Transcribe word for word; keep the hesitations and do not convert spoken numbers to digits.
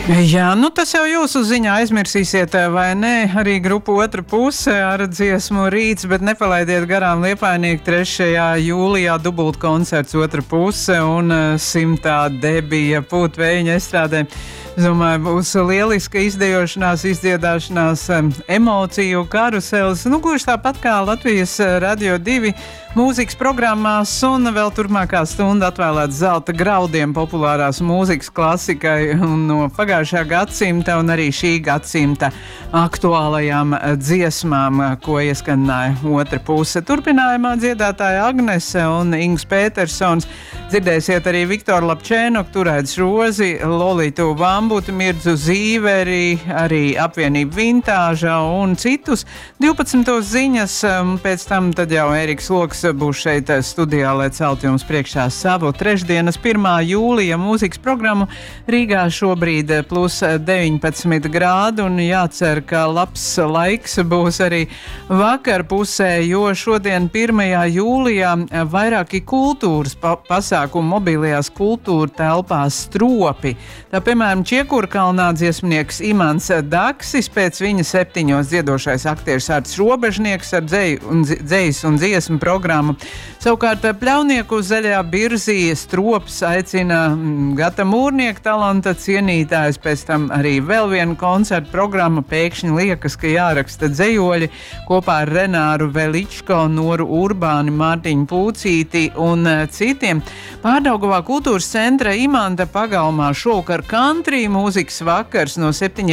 Jā, nu tas jau jūsu ziņā aizmirsīsiet, vai ne? Arī grupu Otra puse ar dziesmu Rīts, bet nepalaidiet garām Liepājnieku trešajā jūlijā dubult koncerts Otra puse un simtā debija Pūtvējiņa estrādē. Es domāju, būs lieliska izdejošanās, izdziedāšanās, emociju karuselis, nu, gluži tāpat kā Latvijas Radio divi mūzikas programmās, un vēl turpmākā stunda atvēlēta zelta graudiem populārās mūzikas klasikai un no pagājušā gadsimta un arī šī gadsimta aktuālajām dziesmām, ko ieskanināja Otra puse. Turpinājumā dziedātāja Agnese un Ings Pētersons. Dzirdēsiet arī Viktoru Lapčēnoku, Turēdis Rozi, Lolitu Vambutu, Mirdzu Zīveri, arī apvienību Vintāža un citus. divpadsmitos ziņas, pēc tam tad jau Eriks Loks būs šeit studijā, lai celt jums priekšā savu trešdienas pirmā jūlija mūzikas programmu. Rīgā šobrīd plus deviņpadsmit grādi un jācer, ka labs laiks būs arī vakar pusē, jo šodien pirmajā jūlijā vairāki kultūras pa pasākumi mobilajās kultūra telpās Stropi. Tā, piemēram, Čiekurkalnā dziesmnieks Imants Daksis, pēc viņa septiņos dziedošais aktieris Artis Robežnieks ar dzeju un dzejas un dziesmu programmu. Savukārt Pļaunieku zaļajā birzī Strops aicina Gata Mūrnieka talanta cienītājs, pēc tam arī vēl viena koncerta programma. Pēkšņi liekas, ka jāraksta dzejoļi kopā ar Renāru Veličko, Noru Urbāni, Mārtiņu Pūcīti un citiem. Pārdaugavā kultūras centra Imanta pagalmā šovakar country mūzikas vakars no septiņiem